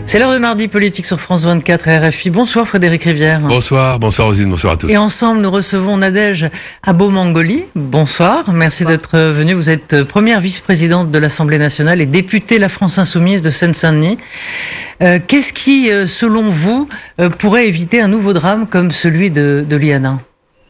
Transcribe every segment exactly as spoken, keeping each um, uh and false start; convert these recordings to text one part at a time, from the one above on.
C'est l'heure de Mardi Politique sur France vingt-quatre R F I. Bonsoir Frédéric Rivière. Bonsoir, bonsoir Rosine, bonsoir à tous. Et ensemble, nous recevons Nadège Abomangoli. Bonsoir, merci bonsoir. d'être venue. Vous êtes première vice-présidente de l'Assemblée nationale et députée La France Insoumise de Seine-Saint-Denis. Euh, qu'est-ce qui, selon vous, pourrait éviter un nouveau drame comme celui de, de Liana ?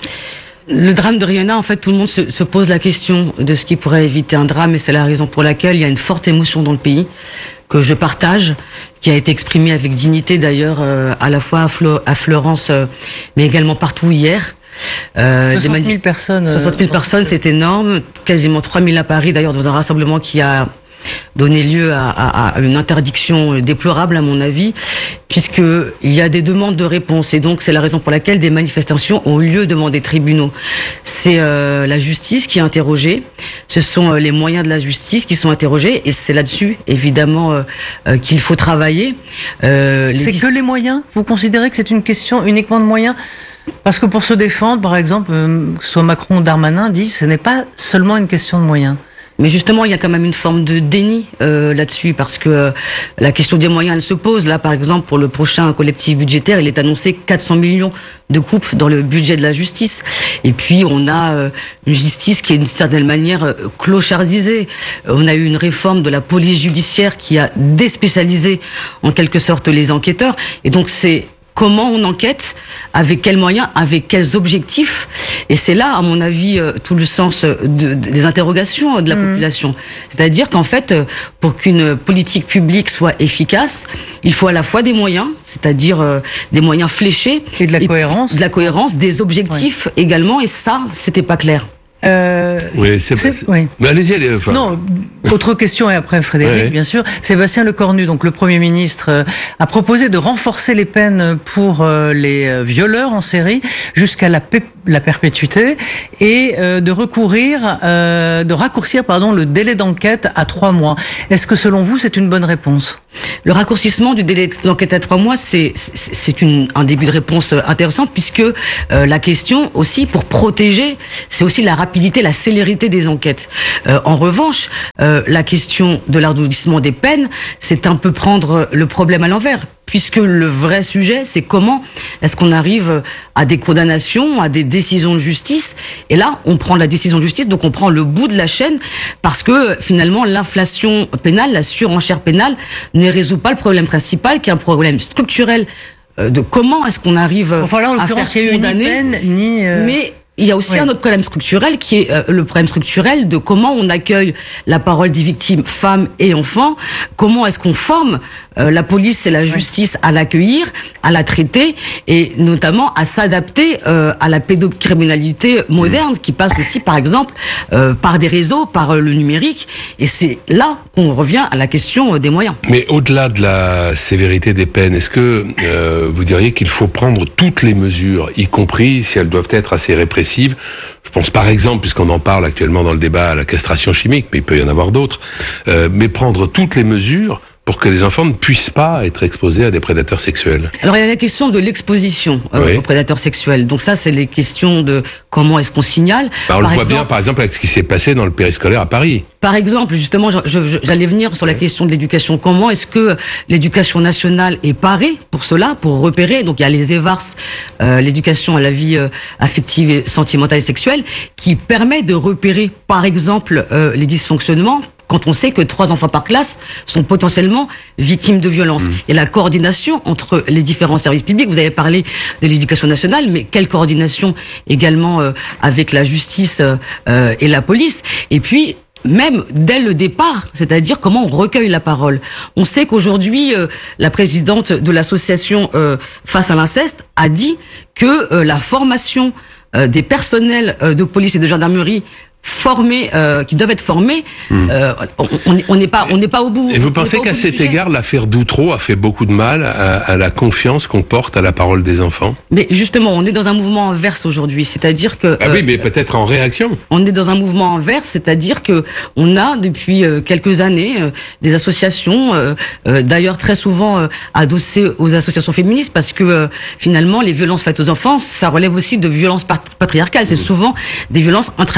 Le drame de Rihanna, en fait, tout le monde se, se pose la question de ce qui pourrait éviter un drame, et c'est la raison pour laquelle il y a une forte émotion dans le pays, que je partage, qui a été exprimée avec dignité d'ailleurs, euh, à la fois à, Flo- à Florence, euh, mais également partout hier. Euh, soixante mille personnes. soixante mille personnes, c'est énorme. Quasiment trois mille à Paris, d'ailleurs, dans un rassemblement qui a donné lieu à, à, à une interdiction déplorable, à mon avis, puisque il y a des demandes de réponse, et donc c'est la raison pour laquelle des manifestations ont eu lieu devant des tribunaux. C'est euh, la justice qui est interrogée, ce sont euh, les moyens de la justice qui sont interrogés, et c'est là-dessus, évidemment, euh, euh, qu'il faut travailler. Euh, c'est dis- que les moyens ? Vous considérez que c'est une question uniquement de moyens ? Parce que pour se défendre, par exemple, euh, que ce soit Macron ou Darmanin disent, ce n'est pas seulement une question de moyens. Mais justement, il y a quand même une forme de déni euh, là-dessus, parce que euh, la question des moyens, elle se pose. Là, par exemple, pour le prochain collectif budgétaire, il est annoncé quatre cents millions de coupes dans le budget de la justice. Et puis, on a euh, une justice qui est d'une certaine manière euh, clochardisée. On a eu une réforme de la police judiciaire qui a déspécialisé, en quelque sorte, les enquêteurs. Et donc, c'est comment on enquête, avec quels moyens, avec quels objectifs. Et c'est là, à mon avis, tout le sens de, de, des interrogations de la mmh. population. C'est-à-dire qu'en fait, pour qu'une politique publique soit efficace, il faut à la fois des moyens, c'est-à-dire euh, des moyens fléchés. Et de la et cohérence. De la cohérence, des objectifs ouais. également, et ça, c'était pas clair. Euh, oui, c'est, c'est, c'est... Oui. Mais allez-y, allez. Enfin... Non, autre question et après Frédéric, ouais. bien sûr. Sébastien Lecornu, donc le Premier ministre, euh, a proposé de renforcer les peines pour euh, les euh, violeurs en série jusqu'à la, pe- la perpétuité et euh, de recourir, euh, de raccourcir, pardon, le délai d'enquête à trois mois. Est-ce que selon vous, c'est une bonne réponse ? Le raccourcissement du délai d'enquête à trois mois, c'est, c'est, c'est une, un début de réponse intéressant, puisque euh, la question aussi, pour protéger, c'est aussi la rapidité, la célérité des enquêtes. Euh, en revanche, euh, la question de l'alourdissement des peines, c'est un peu prendre le problème à l'envers, puisque le vrai sujet, c'est comment est-ce qu'on arrive à des condamnations, à des décisions de justice. Et là, on prend la décision de justice, donc on prend le bout de la chaîne, parce que finalement, l'inflation pénale, la surenchère pénale, ne résout pas le problème principal, qui est un problème structurel de comment est-ce qu'on arrive enfin, là, en à faire il y a eu condamner. Ni peine, ni euh... Mais il y a aussi oui. un autre problème structurel qui est euh, le problème structurel de comment on accueille la parole des victimes, femmes et enfants. Comment est-ce qu'on forme euh, la police et la justice oui. à l'accueillir, à la traiter et notamment à s'adapter euh, à la pédocriminalité moderne mmh. qui passe aussi par exemple euh, par des réseaux, par euh, le numérique. Et c'est là qu'on revient à la question euh, des moyens. Mais au-delà de la sévérité des peines, est-ce que euh, vous diriez qu'il faut prendre toutes les mesures, y compris si elles doivent être assez répressives? Je pense par exemple, puisqu'on en parle actuellement dans le débat, à la castration chimique, mais il peut y en avoir d'autres, euh, mais prendre toutes les mesures pour que les enfants ne puissent pas être exposés à des prédateurs sexuels. Alors il y a la question de l'exposition euh, oui. aux prédateurs sexuels. Donc ça, c'est les questions de comment est-ce qu'on signale. Bah, on par le voit exemple, bien, par exemple, avec ce qui s'est passé dans le périscolaire à Paris. Par exemple, justement, je, je, j'allais venir sur la oui. question de l'éducation. Comment est-ce que l'éducation nationale est parée pour cela, pour repérer. Donc il y a les EVARS, euh, l'éducation à la vie euh, affective, et sentimentale et sexuelle, qui permet de repérer, par exemple, euh, les dysfonctionnements. Quand on sait que trois enfants par classe sont potentiellement victimes de violences. Mmh. Et la coordination entre les différents services publics, vous avez parlé de l'éducation nationale, mais quelle coordination également euh, avec la justice euh, et la police. Et puis, même dès le départ, c'est-à-dire comment on recueille la parole. On sait qu'aujourd'hui, euh, la présidente de l'association euh, Face à l'inceste a dit que euh, la formation euh, des personnels euh, de police et de gendarmerie formés, euh, qui doivent être formés, mmh. euh, on n'est pas, on n'est pas au bout. Et vous pensez qu'à cet égard, l'affaire Doutreau a fait beaucoup de mal à, à la confiance qu'on porte à la parole des enfants? Mais justement, on est dans un mouvement inverse aujourd'hui, c'est-à-dire que... Ah euh, oui, mais peut-être en réaction. On est dans un mouvement inverse, c'est-à-dire que on a depuis euh, quelques années euh, des associations, euh, euh, d'ailleurs très souvent euh, adossées aux associations féministes, parce que euh, finalement, les violences faites aux enfants, ça relève aussi de violences patriarcales. C'est mmh. souvent des violences intrafamiliales.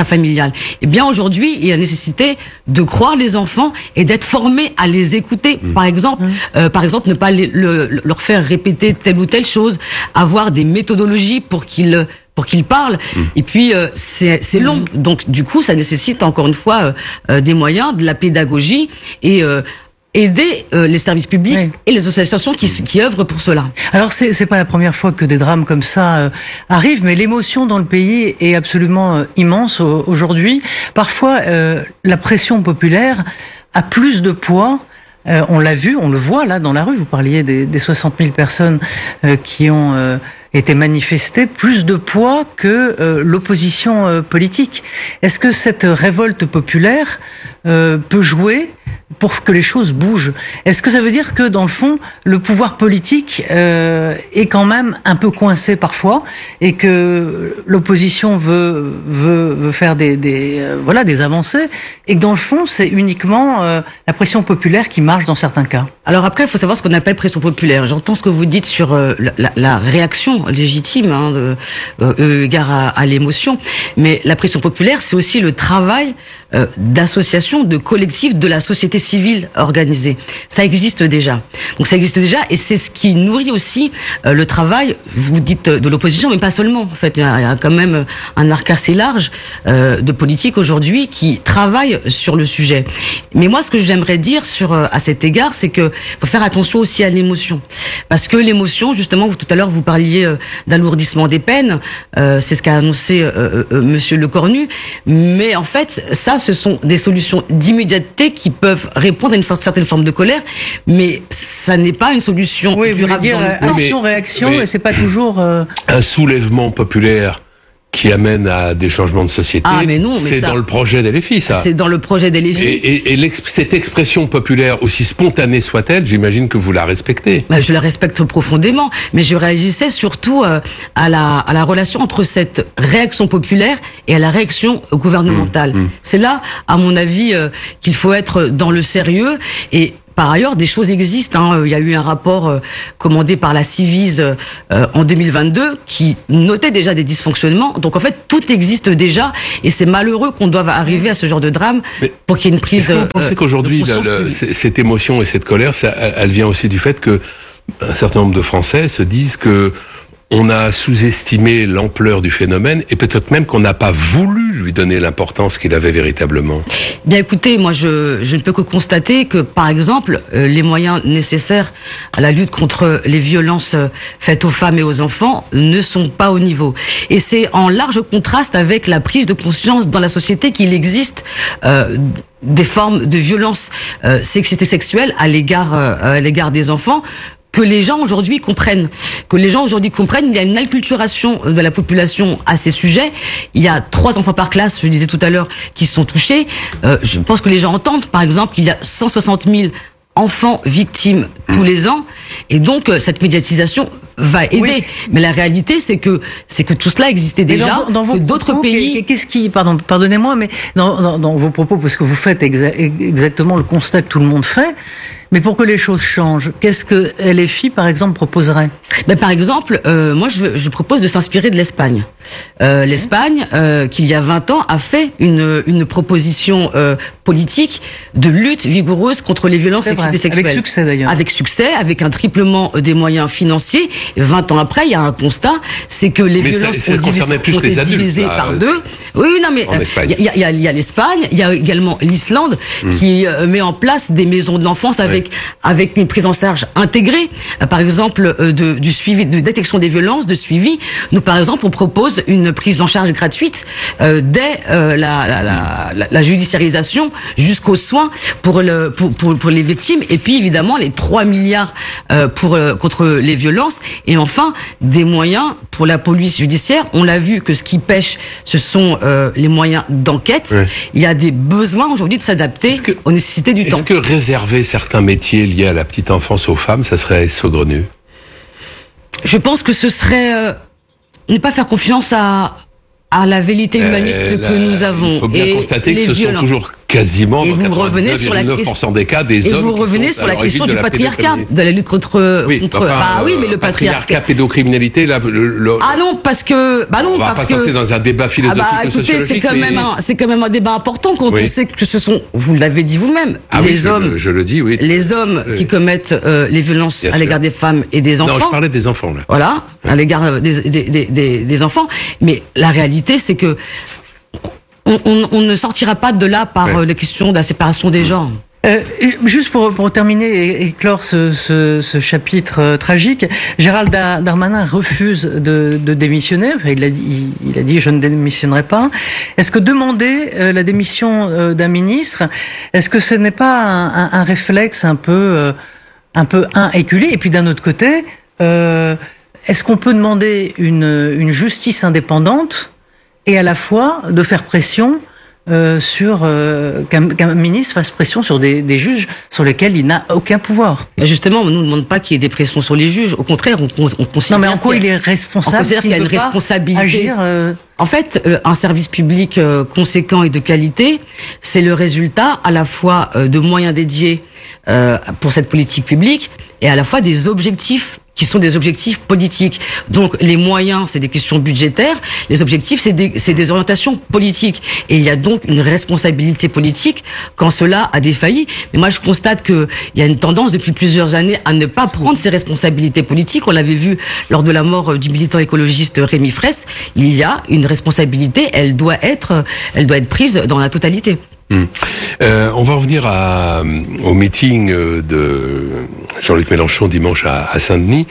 pénal. Eh bien, aujourd'hui, il y a nécessité de croire les enfants et d'être formés à les écouter. Mmh. Par exemple, mmh. euh, par exemple, ne pas les, le, leur faire répéter telle ou telle chose, avoir des méthodologies pour qu'ils pour qu'ils parlent. Mmh. Et puis euh, c'est c'est long. Mmh. Donc du coup, ça nécessite encore une fois euh, euh, des moyens, de la pédagogie et euh, aider euh, les services publics oui. et les associations qui, qui œuvrent pour cela. Alors c'est c'est pas la première fois que des drames comme ça euh, arrivent, mais l'émotion dans le pays est absolument euh, immense euh, aujourd'hui. Parfois, euh, la pression populaire a plus de poids. Euh, on l'a vu, on le voit là dans la rue. Vous parliez des, des soixante mille personnes euh, qui ont euh, été manifestées, plus de poids que euh, l'opposition euh, politique. Est-ce que cette révolte populaire euh, peut jouer pour que les choses bougent? Est-ce que ça veut dire que, dans le fond, le pouvoir politique euh, est quand même un peu coincé parfois et que l'opposition veut, veut, veut faire des, des, euh, voilà, des avancées et que, dans le fond, c'est uniquement euh, la pression populaire qui marche dans certains cas? Alors après, il faut savoir ce qu'on appelle pression populaire. J'entends ce que vous dites sur euh, la, la réaction légitime hein, de, euh, égard à, à l'émotion, mais la pression populaire, c'est aussi le travail euh, d'associations, de collectifs, de la société civile organisée. Ça existe déjà. Donc ça existe déjà et c'est ce qui nourrit aussi euh, le travail, vous dites de l'opposition, mais pas seulement. En fait, il y a, il y a quand même un arc assez large euh, de politique aujourd'hui qui travaille sur le sujet. Mais moi, ce que j'aimerais dire sur euh, à cet égard, c'est que faut faire attention aussi à l'émotion. Parce que l'émotion, justement, vous, tout à l'heure, vous parliez euh, d'alourdissement des peines. Euh, c'est ce qu'a annoncé euh, euh, Monsieur Lecornu. Mais en fait, ça, ce sont des solutions d'immédiateté qui peuvent répondre à une certaine forme de colère. Mais ça n'est pas une solution oui, durable dire, dans le temps. Action-réaction, et c'est pas toujours... Euh... Un soulèvement populaire qui amène à des changements de société. Ah, mais non, mais c'est ça, dans le projet d'L F I, ça. C'est dans le projet d'L F I. Et, et, et l'ex, cette expression populaire, aussi spontanée soit-elle, j'imagine que vous la respectez. Ben, je la respecte profondément, mais je réagissais surtout euh, à la à la relation entre cette réaction populaire et à la réaction gouvernementale. Mmh, mmh. C'est là, à mon avis, euh, qu'il faut être dans le sérieux et par ailleurs, des choses existent. Hein. Il y a eu un rapport euh, commandé par la Civise euh, en deux mille vingt-deux qui notait déjà des dysfonctionnements. Donc en fait, tout existe déjà et c'est malheureux qu'on doive arriver à ce genre de drame Mais pour qu'il y ait une prise. Est-ce que vous pensez euh, qu'aujourd'hui, le, le, cette émotion et cette colère, ça, elle vient aussi du fait que un certain nombre de Français se disent que on a sous-estimé l'ampleur du phénomène et peut-être même qu'on n'a pas voulu lui donner l'importance qu'il avait véritablement. Bien écoutez, moi je, je ne peux que constater que par exemple euh, les moyens nécessaires à la lutte contre les violences faites aux femmes et aux enfants ne sont pas au niveau. Et c'est en large contraste avec la prise de conscience dans la société qu'il existe euh, des formes de violence euh, sexiste et sexuelle à l'égard euh, à l'égard des enfants. Que les gens aujourd'hui comprennent, que les gens aujourd'hui comprennent, il y a une acculturation de la population à ces sujets. Il y a trois enfants par classe, je disais tout à l'heure, qui sont touchés. Euh, je pense que les gens entendent, par exemple, qu'il y a cent soixante mille enfants victimes tous les ans, et donc euh, cette médiatisation va aider. Oui. Mais la réalité, c'est que c'est que tout cela existait déjà dans, dans vos d'autres propos, pays. Qu'est-ce qui, pardon, pardonnez-moi, mais dans, dans, dans vos propos, parce que vous faites exa exactement le constat que tout le monde fait. Mais pour que les choses changent, qu'est-ce que L F I, par exemple, proposerait? Ben, par exemple, euh, moi, je, je propose de s'inspirer de l'Espagne. Euh, L'Espagne, euh, qui il y a vingt ans, a fait une, une proposition euh, politique de lutte vigoureuse contre les violences sexistes et sexuelles. Avec succès, d'ailleurs. Avec succès, avec un triplement des moyens financiers. Et vingt ans après, il y a un constat, c'est que les mais violences ça, ça ont, divisé, plus ont les été adultes, divisées là, par deux. Oui, oui, non, mais il y a, y a, y a l'Espagne, il y a également l'Islande, mmh. qui euh, met en place des maisons de l'enfance avec Avec, avec une prise en charge intégrée, par exemple euh, de, du suivi, de détection des violences, de suivi. Nous, par exemple, on propose une prise en charge gratuite euh, dès euh, la, la, la, la judiciarisation jusqu'aux soins pour, le, pour, pour, pour les victimes. Et puis, évidemment, les trois milliards euh, pour, euh, contre les violences. Et enfin, des moyens pour la police judiciaire. On l'a vu que ce qui pêche, ce sont euh, les moyens d'enquête. Ouais. Il y a des besoins aujourd'hui de s'adapter aux nécessités du temps. Est-ce que réserver certains métiers liés à la petite enfance aux femmes, ça serait saugrenu? Je pense que ce serait euh, ne pas faire confiance à, à la vérité humaniste euh, la, que nous avons. Il faut bien et constater que ce violents. sont toujours quasiment et dans vous revenez sur la quatre-vingt-dix-neuf pour cent des cas des et hommes vous qui revenez sont sur à la l'origine question de du la patriarcat, pédophilie. de la lutte contre. Oui, contre enfin, bah oui, mais le euh, patriarcat. patriarcat, pédocriminalité, là, le, le, Ah non, parce que bah non, on va parce pas que. se lancer dans un débat philosophique Ah bah ou écoutez, sociologique. c'est quand mais... même un, c'est quand même un débat important quand Oui. on sait que ce sont, vous l'avez dit vous-même, ah les oui, je, hommes, le, je le dis, oui. les hommes Oui. qui commettent euh, les violences Bien à l'égard sûr. des femmes et des enfants. Non, je parlais des enfants là. Voilà, à l'égard des, des, des, des, des enfants. Mais la réalité, c'est que on, on, on ne sortira pas de là par Ouais. euh, la question de la séparation des genres. Euh, juste pour, pour terminer et, et clore ce, ce, ce chapitre euh, tragique, Gérald Dar- Darmanin refuse de, de démissionner. Enfin, il, a dit, il, il a dit je ne démissionnerai pas. Est-ce que demander euh, la démission euh, d'un ministre, est-ce que ce n'est pas un, un, un réflexe un peu, euh, un peu un éculé? Et puis d'un autre côté, euh, est-ce qu'on peut demander une, une justice indépendante et à la fois de faire pression Euh, sur euh, qu'un qu'un ministre fasse pression sur des, des juges sur lesquels il n'a aucun pouvoir. Et justement, on ne nous demande pas qu'il y ait des pressions sur les juges. Au contraire, on, on, on considère. Non, mais en quoi qu'il il y a- est responsable on considère s'il qu'il y a ne une peut pas responsabilité. agir euh, En fait, euh, un service public euh, conséquent et de qualité, c'est le résultat à la fois euh, de moyens dédiés euh, pour cette politique publique et à la fois des objectifs qui sont des objectifs politiques. Donc les moyens, c'est des questions budgétaires, les objectifs, c'est des, c'est des orientations politiques. Et il y a donc une responsabilité politique quand cela a défailli. Mais moi, je constate qu'il y a une tendance depuis plusieurs années à ne pas prendre ces responsabilités politiques. On l'avait vu lors de la mort du militant écologiste Rémi Fraisse. Il y a une responsabilité, elle doit être, elle doit être prise dans la totalité. Hum. Euh, on va revenir à, au meeting de Jean-Luc Mélenchon dimanche à, à Saint-Denis.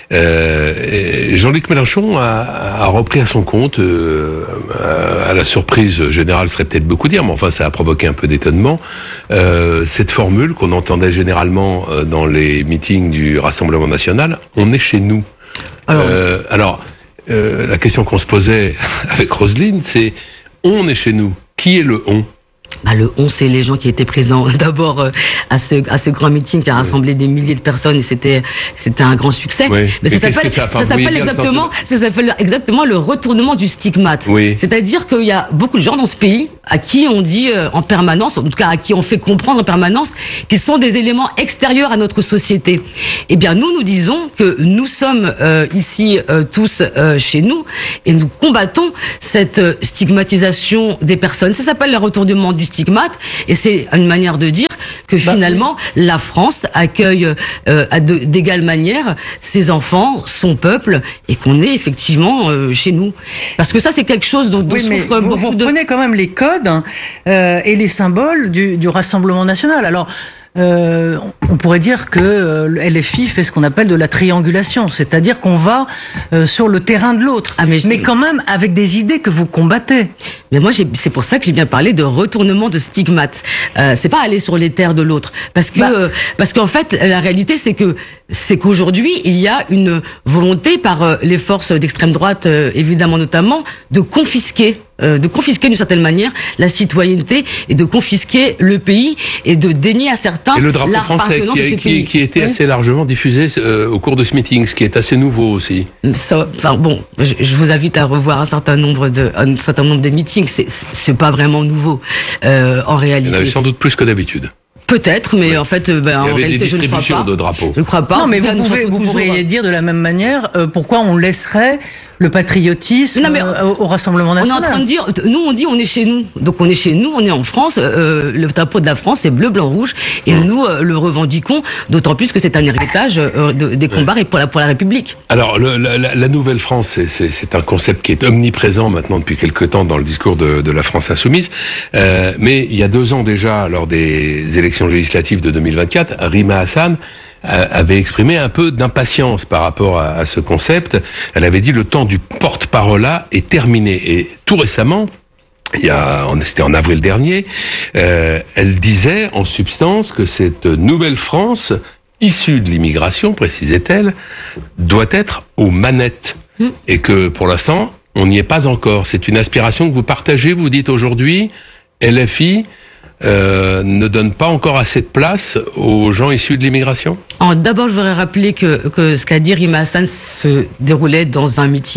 Euh, Jean-Luc Mélenchon a, a repris à son compte, euh, à, à la surprise générale, serait peut-être beaucoup dire, mais enfin ça a provoqué un peu d'étonnement, euh, cette formule qu'on entendait généralement dans les meetings du Rassemblement National, on est chez nous. Alors, Euh, alors euh, la question qu'on se posait avec Roselyne, c'est on est chez nous. Qui est le on? Bah, le on, c'est les gens qui étaient présents d'abord euh, à ce à ce grand meeting qui a rassemblé des milliers de personnes et c'était c'était un grand succès. Oui. Mais ça Et qu'est-ce s'appelle que ça- enfin, ça vous voyez s'appelle bien le exactement sens ça s'appelle exactement le retournement du stigmate. Oui. C'est-à-dire qu'il y a beaucoup de gens dans ce pays à qui on dit euh, en permanence, en tout cas à qui on fait comprendre en permanence qu'ils sont des éléments extérieurs à notre société. Eh bien nous nous disons que nous sommes euh, ici euh, tous euh, chez nous et nous combattons cette euh, stigmatisation des personnes. Ça s'appelle le retournement du stigmate. Et c'est une manière de dire que finalement, la France accueille euh, à de- d'égale manière ses enfants, son peuple, et qu'on est effectivement euh, chez nous. Parce que ça, c'est quelque chose dont, dont oui, mais souffre vous, beaucoup vous de... reprenez quand même les codes hein, euh, et les symboles du, du Rassemblement National. Alors, euh, on pourrait dire que euh, le L F I fait ce qu'on appelle de la triangulation, c'est-à-dire qu'on va euh, sur le terrain de l'autre, Ah, mais je- mais quand même avec des idées que vous combattez. Mais moi, j'ai- c'est pour ça que j'ai bien parlé de retournement de stigmate. Euh, c'est pas aller sur les terres de l'autre, parce que Bah. euh, parce qu'en fait, la réalité, c'est que c'est qu'aujourd'hui, il y a une volonté par euh, les forces d'extrême droite, euh, évidemment notamment, de confisquer. Euh, de confisquer d'une certaine manière la citoyenneté et de confisquer le pays et de dénier à certains Et le drapeau français l'appartenance qui, à a- ce qui, pays. qui était Oui. assez largement diffusé euh, au cours de ce meeting, ce qui est assez nouveau aussi. Ça, enfin bon, je, je vous invite à revoir un certain nombre de, un certain nombre des meetings. C'est, c'est pas vraiment nouveau euh, en Il y en réalité. avait sans doute plus que d'habitude. Peut-être, mais en fait, euh, ben, Il y en avait des réalité, je ne crois distributions pas. de drapeaux. Je ne crois pas. Non, En mais tout cas, vous, nous pouvez, sommes vous toujours- pourriez dire de la même manière euh, pourquoi on laisserait le patriotisme Non, mais euh, au, au Rassemblement On est National. en train de dire, nous on dit on est chez nous, donc on est chez nous, on est en France. Euh, le drapeau de la France c'est bleu, blanc, rouge, et nous euh, le revendiquons. D'autant plus que c'est un héritage euh, de- des combats et pour la pour la République. Alors, le- la, la- la Nouvelle France, c'est- c'est c'est un concept qui est omniprésent maintenant depuis quelque temps dans le discours de, de la France insoumise. Euh, mais il y a deux ans déjà, lors des élections législatives de deux mille vingt-quatre, Rima Hassan euh, avait exprimé un peu d'impatience par rapport à, à ce concept. Elle avait dit le temps du porte-parole est terminé. Et tout récemment, il y a, on- c'était en avril dernier, euh, elle disait en substance que cette nouvelle France, issue de l'immigration, précisait-elle, doit être aux manettes. Mmh. Et que pour l'instant, on n'y est pas encore. C'est une aspiration que vous partagez, vous dites aujourd'hui, L F I euh, ne donne pas encore assez de place aux gens issus de l'immigration? Alors, d'abord, je voudrais rappeler que, que ce qu'a dit Rima Hassan se déroulait dans un meeting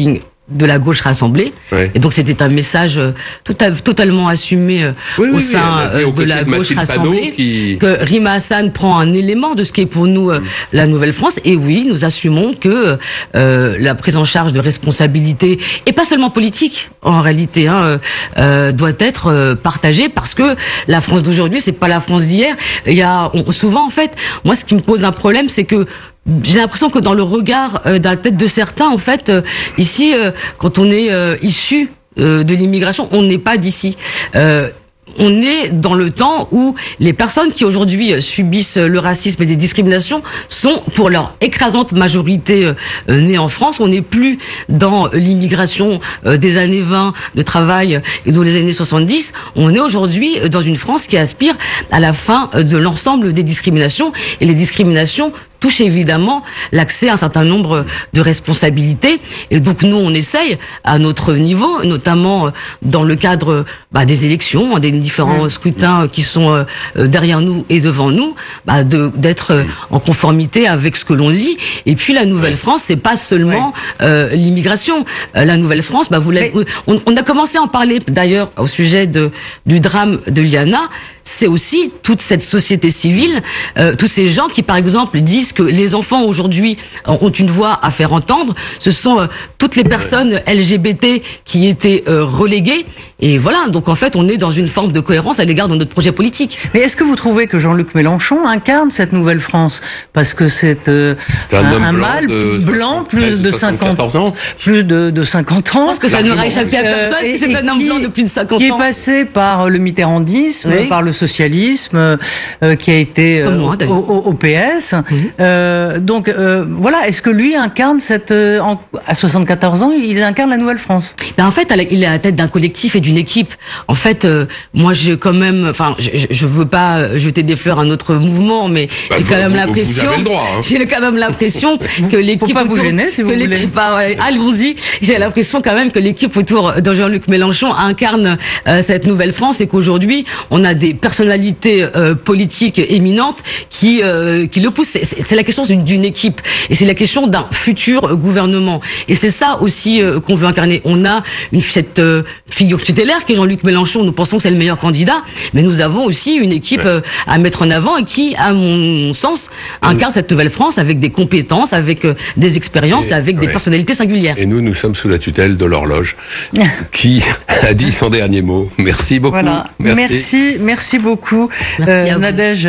de la gauche rassemblée. Ouais. Et donc c'était un message total, totalement assumé oui, au oui, sein oui, de la gauche rassemblée. Qui... Que Rima Hassan prend un élément de ce qui est pour nous mmh. la Nouvelle-France. Et oui, nous assumons que euh, la prise en charge de responsabilités, et pas seulement politique en réalité, hein, euh, doit être partagée, parce que la France d'aujourd'hui, c'est pas la France d'hier. Il y a on, souvent, en fait, moi, ce qui me pose un problème, c'est que j'ai l'impression que dans le regard euh, dans la tête de certains, en fait, euh, ici, euh, quand on est euh, issu euh, de l'immigration, on n'est pas d'ici. Euh, On est dans le temps où les personnes qui aujourd'hui subissent le racisme et des discriminations sont, pour leur écrasante majorité, euh, nées en France. On n'est plus dans l'immigration euh, des années vingt de travail et dans les années soixante-dix. On est aujourd'hui dans une France qui aspire à la fin de l'ensemble des discriminations. Et les discriminations touche évidemment l'accès à un certain nombre de responsabilités. Et donc nous, on essaye à notre niveau, notamment dans le cadre bah, des élections, des différents mmh. scrutins qui sont euh, derrière nous et devant nous, bah, de d'être euh, en conformité avec ce que l'on dit. Et puis la Nouvelle-France, c'est pas seulement ouais. euh, l'immigration. Euh, la Nouvelle-France, bah, vous l'avez, on, on a commencé à en parler d'ailleurs au sujet de du drame de Liana. C'est aussi toute cette société civile, euh, tous ces gens qui, par exemple, disent que les enfants aujourd'hui ont une voix à faire entendre. Ce sont euh, toutes les personnes L G B T qui étaient euh, reléguées. Et voilà, donc en fait, on est dans une forme de cohérence à l'égard de notre projet politique. Mais est-ce que vous trouvez que Jean-Luc Mélenchon incarne cette nouvelle France? Parce que c'est euh, un, un, un mâle blanc, blanc plus de cinquante ans, plus de, de cinquante ans. Je pense que ça n'aura échappé à personne. Euh, c'est un homme blanc de plus de cinquante ans. Qui est passé par le mitterrandisme, oui. par le socialisme, euh, qui a été euh, moi, au, au, au P S. Mmh. Euh, donc euh, voilà, est-ce que lui incarne cette euh, en, à soixante-quatorze ans, il incarne la nouvelle France? Ben en fait, il est à la tête d'un collectif et d'une équipe. En fait, euh, moi, j'ai quand même, enfin, je, je veux pas jeter des fleurs à notre mouvement, mais bah, j'ai quand vous, même vous, l'impression, vous hein. j'ai quand même l'impression que l'équipe, faut pas vous gêner, si vous voulez. Ah, ouais, allons-y. J'ai l'impression quand même que l'équipe autour de Jean-Luc Mélenchon incarne euh, cette nouvelle France et qu'aujourd'hui, on a des personnalités euh, politiques éminentes qui euh, qui le poussent. C'est, c'est la question d'une équipe et c'est la question d'un futur gouvernement. Et c'est ça aussi euh, qu'on veut incarner. On a une cette euh, figure tutélaire qui est Jean-Luc Mélenchon. Nous pensons que c'est le meilleur candidat, mais nous avons aussi une équipe euh, à mettre en avant et qui, à mon sens, incarne cette nouvelle France avec des compétences, avec euh, des expériences et, et avec ouais. des personnalités singulières. Et nous, nous sommes sous la tutelle de l'horloge qui a dit son dernier mot. Merci beaucoup. Voilà. Merci, merci, merci beaucoup, merci euh, Nadège.